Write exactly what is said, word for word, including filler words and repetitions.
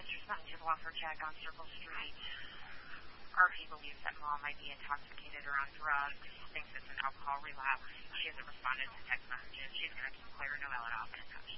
Mister Sutton to the Wofford Jack on Circle Street. R P believes that mom might be intoxicated or on drugs, thinks it's an alcohol relapse. She hasn't responded to text messages. She's going to keep Claire Noel at off in touch.